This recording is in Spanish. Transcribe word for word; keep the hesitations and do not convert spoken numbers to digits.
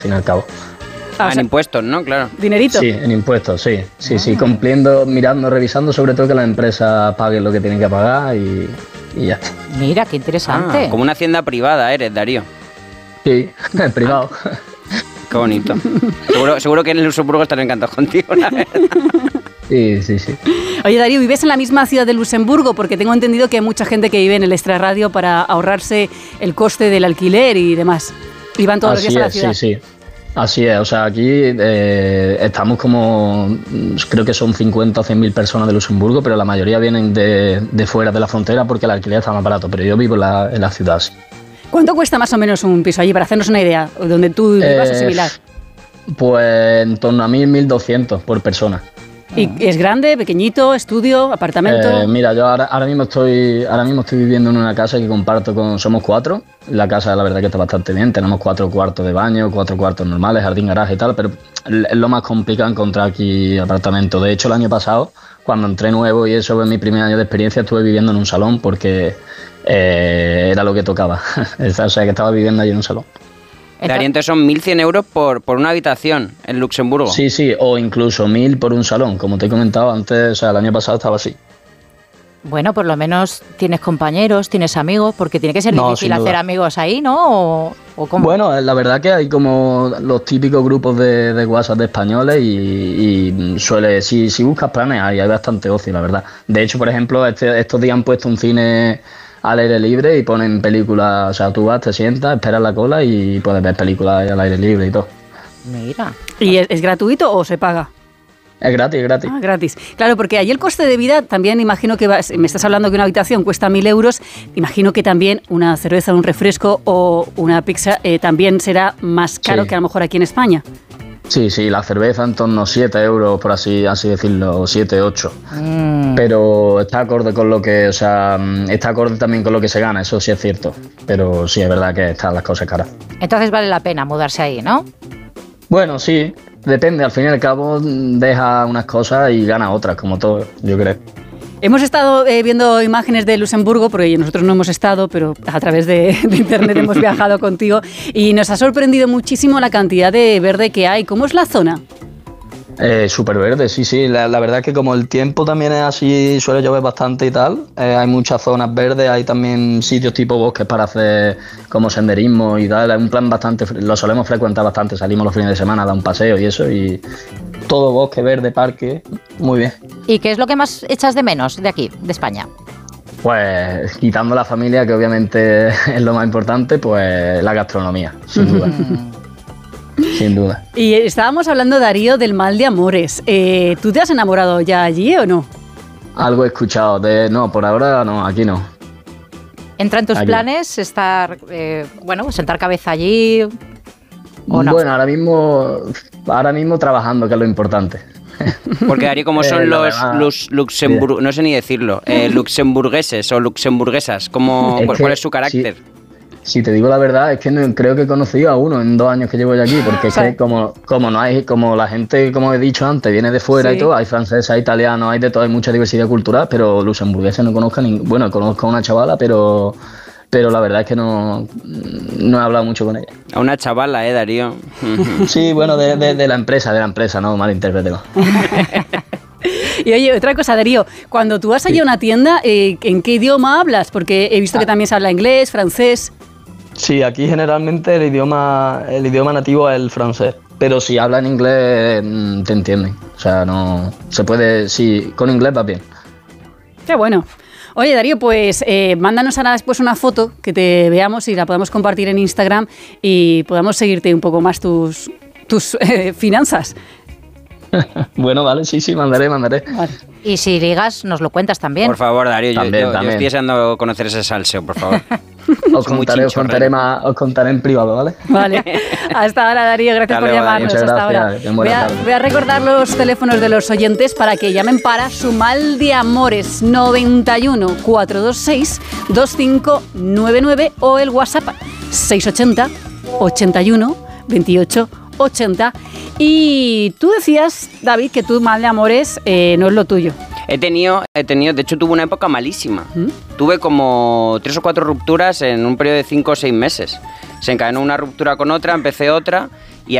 fin y al cabo. Ah, en impuestos, ¿no? Claro. ¿Dinerito? Sí, en impuestos, sí. Sí, ah. sí, cumpliendo, mirando, revisando sobre todo que las empresas paguen lo que tienen que pagar y, y ya está. Mira, qué interesante. Ah, como una hacienda privada eres, Darío. Sí, en privado. Ah, qué bonito. Seguro, seguro que en el Luxemburgo estarán encantados contigo, la verdad. Sí, sí, sí. Oye, Darío, ¿vives en la misma ciudad de Luxemburgo? Porque tengo entendido que hay mucha gente que vive en el Extrarradio para ahorrarse el coste del alquiler y demás. Y van todos Así los días a la es, ciudad. Sí, sí. Así es, o sea, aquí eh, estamos como, creo que son cincuenta o cien mil personas de Luxemburgo, pero la mayoría vienen de, de fuera de la frontera porque el alquiler está más barato, pero yo vivo en la, en la ciudad. Sí. ¿Cuánto cuesta más o menos un piso allí, para hacernos una idea, donde tú vivas eh, o similar? Pues en torno a mil, mil doscientos por persona. ¿Y es grande, pequeñito, estudio, apartamento? Eh, mira, yo ahora, ahora mismo estoy ahora mismo estoy viviendo en una casa que comparto con... Somos cuatro. La casa, la verdad, que está bastante bien. Tenemos cuatro cuartos de baño, cuatro cuartos normales, jardín, garaje y tal, pero es lo más complicado encontrar aquí apartamento. De hecho, el año pasado, cuando entré nuevo y eso, en mi primer año de experiencia, estuve viviendo en un salón porque eh, era lo que tocaba. O sea, que estaba viviendo allí en un salón. Darío, entonces son mil cien euros por, por una habitación en Luxemburgo. Sí, sí, o incluso mil por un salón, como te he comentado antes, o sea, el año pasado estaba así. Bueno, por lo menos tienes compañeros, tienes amigos, porque tiene que ser no, difícil hacer amigos ahí, ¿no? ¿O, o cómo? Bueno, la verdad que hay como los típicos grupos de, de WhatsApp de españoles y, y suele, si, si buscas planes hay, hay bastante ocio, la verdad. De hecho, por ejemplo, este, estos días han puesto un cine al aire libre y ponen películas, o sea, tú vas, te sientas, esperas la cola y puedes ver películas al aire libre y todo. Mira. ¿Y es, es gratuito o se paga? Es gratis, es gratis. Ah, gratis. Claro, porque allí el coste de vida también, imagino que vas, me estás hablando que una habitación cuesta mil euros, imagino que también una cerveza, un refresco o una pizza eh, también será más caro sí. que a lo mejor aquí en España. Sí, sí, la cerveza en torno a siete euros, por así así decirlo, siete, ocho. Mm. Pero está acorde con lo que, o sea, está acorde también con lo que se gana, eso sí es cierto. Pero sí es verdad que están las cosas caras. Entonces vale la pena mudarse ahí, ¿no? Bueno, sí, depende, al fin y al cabo deja unas cosas y gana otras, como todo, yo creo. Hemos estado eh, viendo imágenes de Luxemburgo, porque nosotros no hemos estado, pero a través de, de internet hemos viajado contigo y nos ha sorprendido muchísimo la cantidad de verde que hay. ¿Cómo es la zona? Eh, súper verde, sí, sí. La, la verdad es que como el tiempo también es así, suele llover bastante y tal, eh, hay muchas zonas verdes, hay también sitios tipo bosques para hacer como senderismo y tal. Es un plan bastante, lo solemos frecuentar bastante, salimos los fines de semana a dar un paseo y eso, y todo bosque, verde, parque, muy bien. ¿Y qué es lo que más echas de menos de aquí, de España? Pues quitando la familia, que obviamente es lo más importante, pues la gastronomía, sin duda. Sin duda. Y estábamos hablando, Darío, del mal de amores. Eh, ¿Tú te has enamorado ya allí o no? Algo he escuchado. De, no, por ahora no, aquí no. ¿Entra en tus aquí. planes estar, eh, bueno, sentar cabeza allí o no? Bueno, ahora mismo, ahora mismo trabajando, que es lo importante. Porque, Darío, como son eh, los, los luxemburgueses, no sé ni decirlo, eh, luxemburgueses o luxemburguesas, ¿cómo, es ¿cuál, que, ¿cuál es su carácter? Sí. Si te digo la verdad, es que no, creo que he conocido a uno en dos años que llevo ya aquí, porque es que como, como no hay, como la gente, como he dicho antes, viene de fuera sí. y todo, hay franceses, hay italianos, hay de todo, hay mucha diversidad cultural, pero luxemburgueses no conozco ni, bueno, conozco a una chavala, pero pero la verdad es que no, no he hablado mucho con ella. A una chavala, eh, Darío. Sí, bueno, de, de, de la empresa, de la empresa, no malinterpretemos. Y oye, otra cosa, Darío, cuando tú vas allí a una tienda, eh, ¿en qué idioma hablas? Porque he visto que también se habla inglés, francés. Sí, aquí generalmente el idioma el idioma nativo es el francés, pero si hablan inglés te entienden. O sea, no se puede, sí, con inglés va bien. Qué bueno. Oye, Darío, pues eh, mándanos ahora después una foto que te veamos y la podamos compartir en Instagram y podamos seguirte un poco más tus, tus eh, finanzas. Bueno, vale, sí, sí, mandaré, mandaré. Vale. Y si ligas, nos lo cuentas también. Por favor, Darío, también, yo, yo, también. yo estoy deseando conocer ese salseo, por favor. Os contaré, os contaré más, os contaré en privado, ¿vale? Vale. Hasta ahora, Darío, gracias Dale, por llamarnos. Muchas hasta gracias. ahora. Voy a, voy a recordar los teléfonos de los oyentes para que llamen para su mal de amores noventa y uno, cuatrocientos veintiséis, veinticinco noventa y nueve o el WhatsApp seiscientos ochenta, ochenta y uno, veintiocho, ochenta. Y tú decías, David, que tu mal de amores eh, no es lo tuyo. He tenido, he tenido, de hecho tuve una época malísima. ¿Mm? Tuve como tres o cuatro rupturas en un periodo de cinco o seis meses. Se encadenó una ruptura con otra, empecé otra